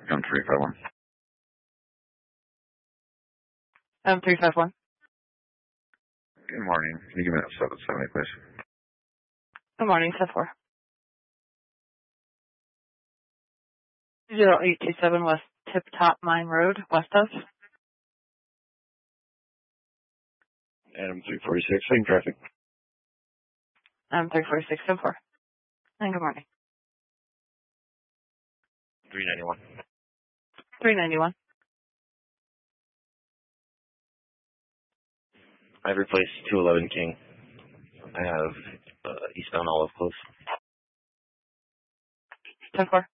M351. M351. Good morning. Can you give me that 770, please? Good morning, 7-4. 0827 West Tip Top Mine Road, West of. Adam 346, same traffic. M346, 7-4. And good morning. 391. 391. I've replaced 211 King. I have eastbound Olive Close. 10-4.